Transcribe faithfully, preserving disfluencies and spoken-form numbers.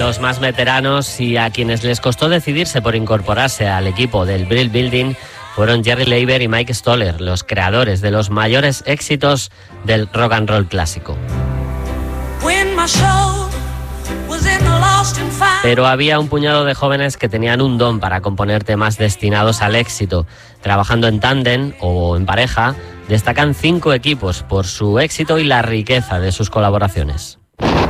Los más veteranos y a quienes les costó decidirse por incorporarse al equipo del Brill Building fueron Jerry Leiber y Mike Stoller, los creadores de los mayores éxitos del rock and roll clásico. Pero había un puñado de jóvenes que tenían un don para componer temas destinados al éxito. Trabajando en tándem o en pareja, destacan cinco equipos por su éxito y la riqueza de sus colaboraciones.